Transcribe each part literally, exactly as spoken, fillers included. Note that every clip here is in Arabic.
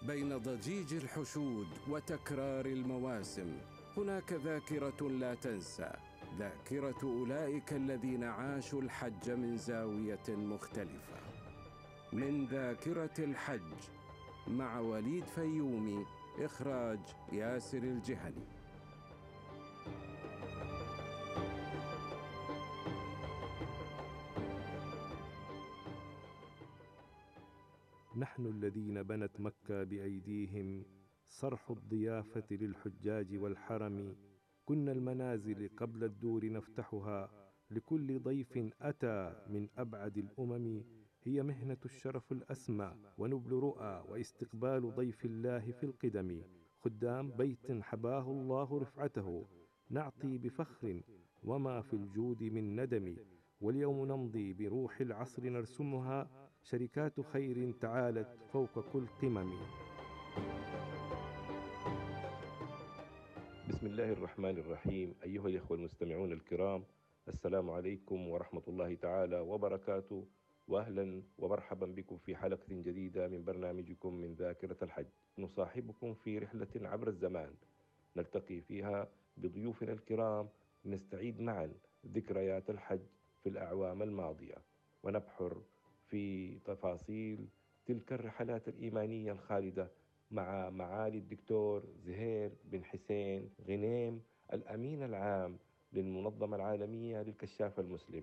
بين ضجيج الحشود وتكرار المواسم هناك ذاكرة لا تنسى، ذاكرة أولئك الذين عاشوا الحج من زاوية مختلفة. من ذاكرة الحج مع وليد فيومي، إخراج ياسر الجهني. نحن الذين بنت مكة بأيديهم، صرح الضيافة للحجاج والحرم. كنا المنازل قبل الدور نفتحها لكل ضيف أتى من أبعد الأمم. هي مهنة الشرف الأسمى ونبل رؤى واستقبال ضيف الله في القدم. خدام بيت حباه الله رفعته، نعطي بفخر وما في الجود من ندم. واليوم نمضي بروح العصر نرسمها، شركات خير تعالت فوق كل قمم. بسم الله الرحمن الرحيم. أيها الإخوة المستمعون الكرام، السلام عليكم ورحمة الله تعالى وبركاته، وأهلا ومرحبا بكم في حلقة جديدة من برنامجكم من ذاكرة الحج. نصاحبكم في رحلة عبر الزمان نلتقي فيها بضيوفنا الكرام، نستعيد معا ذكريات الحج في الأعوام الماضية، ونبحر في تفاصيل تلك الرحلات الإيمانية الخالدة مع معالي الدكتور زهير بن حسين غنيم، الأمين العام للمنظمة العالمية للكشاف المسلم.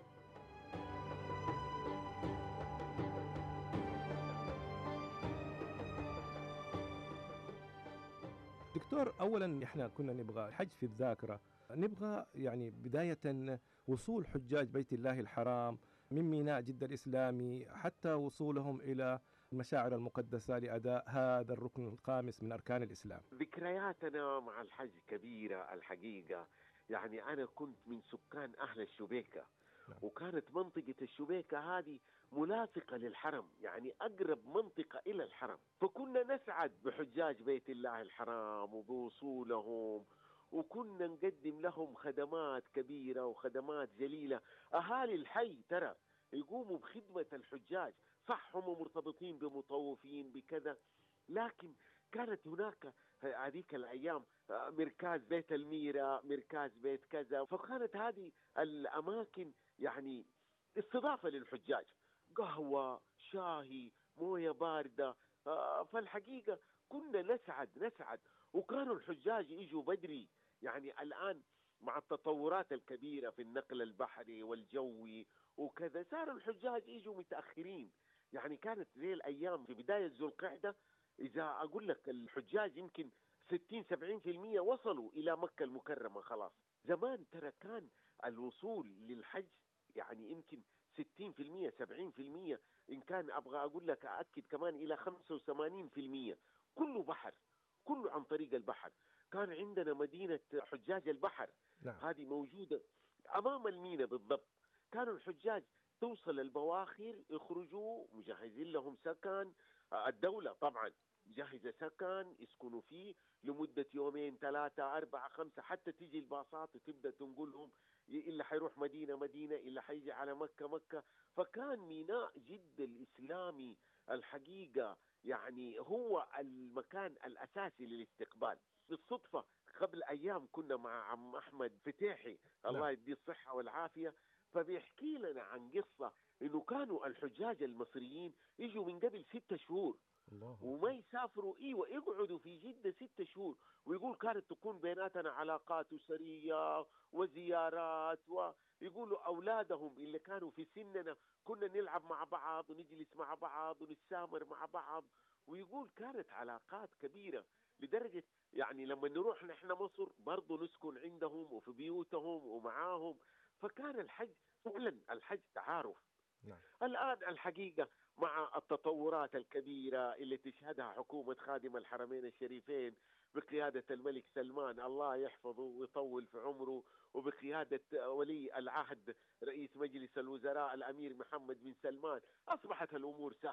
دكتور، أولا إحنا كنا نبغى الحج في الذاكرة، نبغى يعني بداية وصول حجاج بيت الله الحرام من ميناء جدة الإسلامي حتى وصولهم إلى المشاعر المقدسة لأداء هذا الركن الخامس من أركان الإسلام. ذكرياتنا مع الحج كبيرة الحقيقة. يعني أنا كنت من سكان أهل الشبيكة، نعم. وكانت منطقة الشبيكة هذه ملاصقة للحرم، يعني أقرب منطقة إلى الحرم، فكنا نسعد بحجاج بيت الله الحرام وبوصولهم، وكنا نقدم لهم خدمات كبيرة وخدمات جليلة. أهالي الحي ترى يقوموا بخدمة الحجاج، صح هم مرتبطين بمطوفين بكذا، لكن كانت هناك هذيك الأيام مركز بيت الميرة، مركز بيت كذا، فكانت هذه الأماكن يعني استضافة للحجاج، قهوة، شاهي، موية باردة. فالحقيقة كنا نسعد نسعد وكانوا الحجاج يجوا بدري. يعني الآن مع التطورات الكبيرة في النقل البحري والجوي وكذا، صاروا الحجاج يجوا متأخرين. يعني كانت زي الأيام في بداية ذو القعدة، إذا أقول لك الحجاج يمكن ستين سبعين في المية وصلوا إلى مكة المكرمة خلاص. زمان ترى كان الوصول للحج يعني يمكن ستين في المية سبعين في المية، إن كان أبغى أقول لك أأكد كمان إلى خمسة وثمانين في المية، كله بحر، كله عن طريق البحر. كان عندنا مدينة حجاج البحر، نعم. هذه موجودة أمام الميناء بالضبط. كانوا الحجاج توصل البواخر يخرجوا مجهزين لهم سكن، الدولة طبعا مجهزة سكن يسكنوا فيه لمدة يومين ثلاثة أربعة خمسة، حتى تيجي الباصات وتبدأ تنقلهم، اللي حيروح مدينة مدينة، اللي حيجي على مكة مكة. فكان ميناء جدة الإسلامي الحقيقة يعني هو المكان الأساسي للاستقبال. بالصدفة قبل أيام كنا مع عم أحمد فتيحي الله نعم. يديه الصحة والعافية، فبيحكي لنا عن قصة إنه كانوا الحجاج المصريين يجوا من قبل ستة شهور الله وما يسافروا، ايوه يقعدوا في جدة ستة شهور، ويقول كانت تكون بيناتنا علاقات أسرية وزيارات، ويقولوا أولادهم اللي كانوا في سننا كنا نلعب مع بعض ونجلس مع بعض ونسامر مع بعض. ويقول كانت علاقات كبيرة لدرجة يعني لما نروح نحن مصر برضو نسكن عندهم وفي بيوتهم ومعاهم. فكان الحج فعلا الحج تعارف. نعم. الآن الحقيقة مع التطورات الكبيرة اللي تشهدها حكومة خادم الحرمين الشريفين بقيادة الملك سلمان الله يحفظه ويطول في عمره، وبقيادة ولي العهد رئيس مجلس الوزراء الأمير محمد بن سلمان، أصبحت الأمور سهلة.